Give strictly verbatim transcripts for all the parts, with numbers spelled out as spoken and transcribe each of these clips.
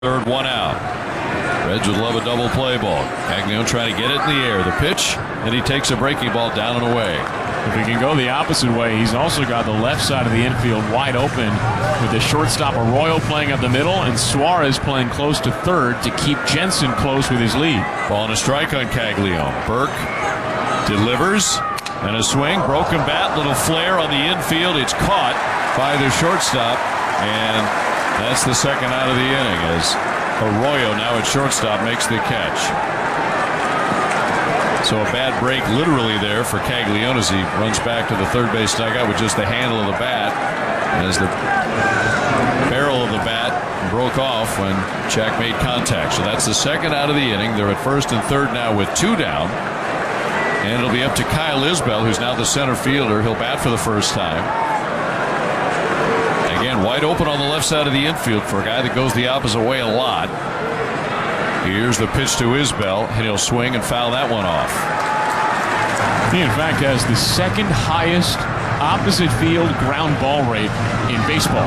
Third, one out. Reds would love a double play ball. Caglione trying to get it in the air. The pitch, and he takes a breaking ball down and away. If he can go the opposite way, he's also got the left side of the infield wide open with the shortstop Arroyo playing up the middle and Suarez playing close to third to keep Jensen close with his lead. Ball and a strike on Caglione. Burke delivers, and a swing. Broken bat, little flare on the infield. It's caught by the shortstop, and that's the second out of the inning as Arroyo, now at shortstop, makes the catch. So a bad break literally there for Caglione as he runs back to the third base dugout with just the handle of the bat as the barrel of the bat broke off when Jack made contact. So that's the second out of the inning. They're at first and third now with two down. And it'll be up to Kyle Isbell, who's now the center fielder. He'll bat for the first time. Again, wide open on the left side of the infield for a guy that goes the opposite way a lot. Here's the pitch to Isbell, and he'll swing and foul that one off. He, in fact, has the second highest opposite field ground ball rate in baseball.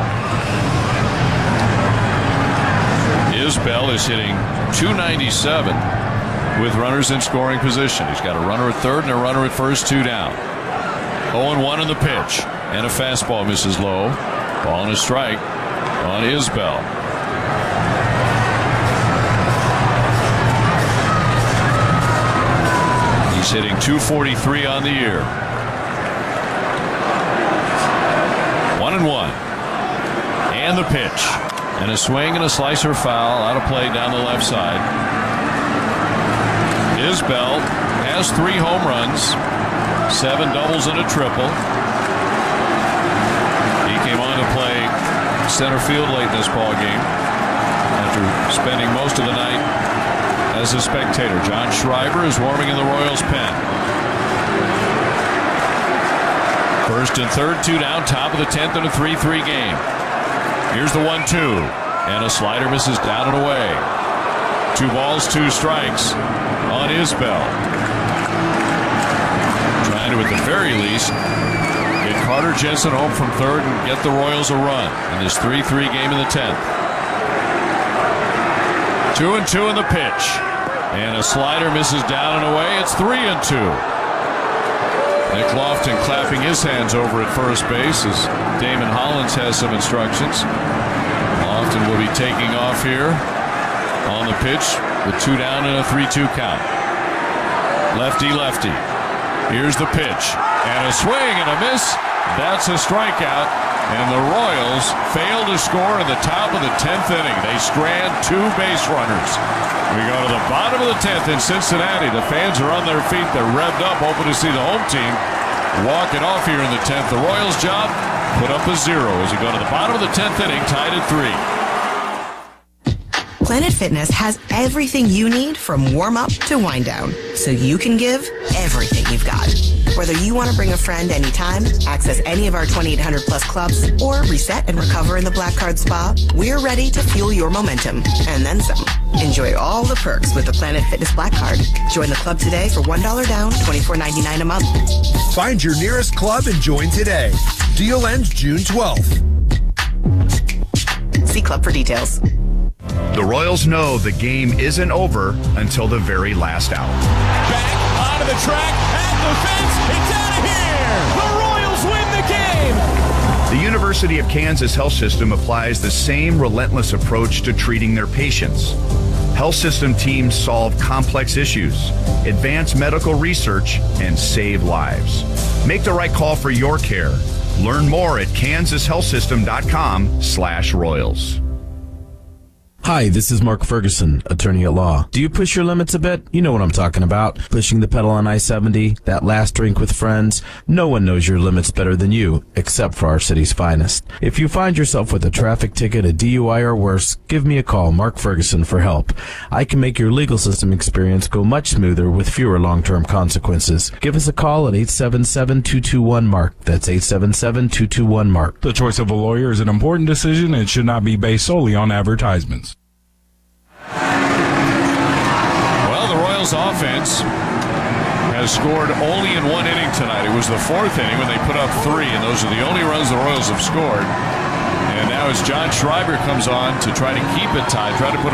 Isbell is hitting two ninety-seven with runners in scoring position. He's got a runner at third and a runner at first, two down. oh and one in the pitch, and a fastball misses low. Ball and a strike on Isbell. He's hitting two forty-three on the year. One and one. And the pitch. And a swing and a slicer foul out of play down the left side. Isbell has three home runs, seven doubles and a triple. He came on to play center field late in this ball game after spending most of the night as a spectator. John Schreiber is warming in the Royals pen. First and third, two down, top of the tenth in a three three game. Here's the one two, and a slider misses down and away. Two balls, two strikes on Isbell. Trying to, at the very least, get Carter Jensen home from third and get the Royals a run in this three three game in the tenth. Two and two in the pitch. And a slider misses down and away. It's three and two. Nick Lofton clapping his hands over at first base as Damon Hollins has some instructions. Lofton will be taking off here on the pitch with two down and a three two count. Lefty, lefty. Here's the pitch. And a swing and a miss. That's a strikeout. And the Royals fail to score in the top of the tenth inning. They strand two base runners. We go to the bottom of the tenth in Cincinnati. The fans are on their feet. They're revved up, hoping to see the home team walk it off here in the tenth. The Royals' job, put up a zero as we go to the bottom of the tenth inning, tied at three. Planet Fitness has everything you need from warm-up to wind-down, so you can give everything you've got. Whether you want to bring a friend anytime, access any of our twenty-eight hundred plus clubs, or reset and recover in the Black Card Spa, we're ready to fuel your momentum, and then some. Enjoy all the perks with the Planet Fitness Black Card. Join the club today for one dollar down, twenty-four ninety-nine a month. Find your nearest club and join today. Deal ends June twelfth. See club for details. The Royals know the game isn't over until the very last out. Back onto the track, at the fence, it's out of here! The Royals win the game! The University of Kansas Health System applies the same relentless approach to treating their patients. Health system teams solve complex issues, advance medical research, and save lives. Make the right call for your care. Learn more at kansas health system dot com slash royals. Hi, this is Mark Ferguson, attorney at law. Do you push your limits a bit? You know what I'm talking about. Pushing the pedal on I seventy, that last drink with friends. No one knows your limits better than you, except for our city's finest. If you find yourself with a traffic ticket, a D U I, or worse, give me a call, Mark Ferguson, for help. I can make your legal system experience go much smoother with fewer long-term consequences. Give us a call at eight seven seven, two two one, MARK. That's eight seven seven, two two one, MARK. The choice of a lawyer is an important decision and should not be based solely on advertisements. Well, the Royals offense has scored only in one inning tonight. It was the fourth inning when they put up three, and those are the only runs the Royals have scored. And now as John Schreiber comes on to try to keep it tied, try to put